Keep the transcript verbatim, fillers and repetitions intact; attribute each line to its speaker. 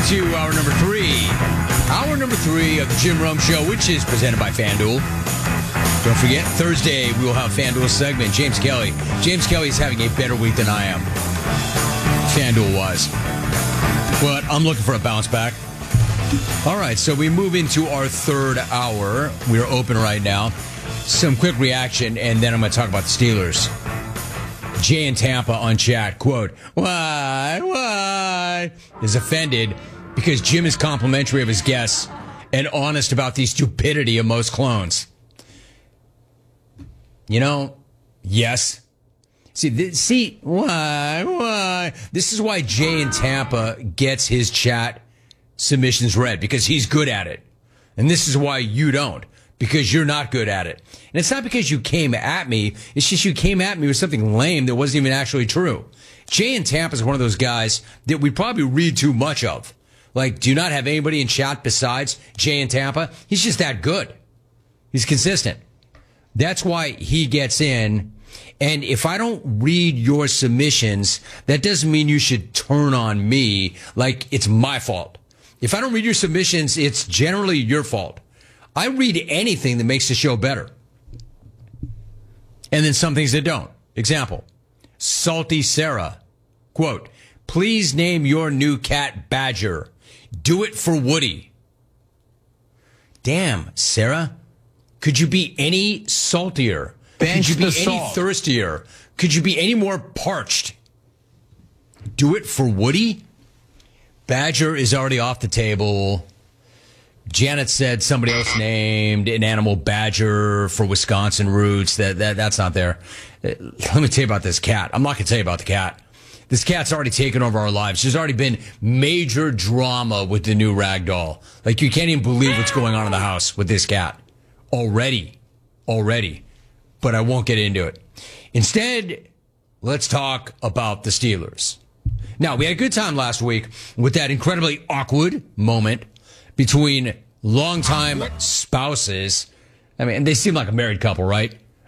Speaker 1: to hour number three. Hour number three of the Jim Rome Show, which is presented by FanDuel. Don't forget, Thursday we will have FanDuel segment. James Kelly. James Kelly is having a better week than I am, FanDuel-wise. But I'm looking for a bounce back. All right, so we move into our third hour. We are open right now. Some quick reaction, and then I'm going to talk about the Steelers. Jay in Tampa on chat, quote, why, why, is offended because Jim is complimentary of his guests and honest about the stupidity of most clones. You know, yes. See, this, see, why, why? This is why Jay in Tampa gets his chat submissions read, because he's good at it. And this is why you don't, because you're not good at it. And it's not because you came at me. It's just you came at me with something lame that wasn't even actually true. Jay in Tampa is one of those guys that we probably read too much of. Like, do you not have anybody in chat besides Jay in Tampa? He's just that good. He's consistent. That's why he gets in. And if I don't read your submissions, that doesn't mean you should turn on me like it's my fault. If I don't read your submissions, it's generally your fault. I read anything that makes the show better. And then some things that don't. Example, Salty Sarah, quote, please name your new cat Badger. Do it for Woody. Damn, Sarah. Could you be any saltier?
Speaker 2: Bench
Speaker 1: Could you be
Speaker 2: the
Speaker 1: any
Speaker 2: salt.
Speaker 1: thirstier? Could you be any more parched? Do it for Woody? Badger is already off the table. Janet said somebody else named an animal Badger for Wisconsin roots. That, that That's not there. Let me tell you about this cat. I'm not going to tell you about the cat. This cat's already taken over our lives. There's already been major drama with the new rag doll. Like, you can't even believe what's going on in the house with this cat. Already. Already. But I won't get into it. Instead, let's talk about the Steelers. Now, we had a good time last week with that incredibly awkward moment between longtime spouses. I mean, they seem like a married couple, right?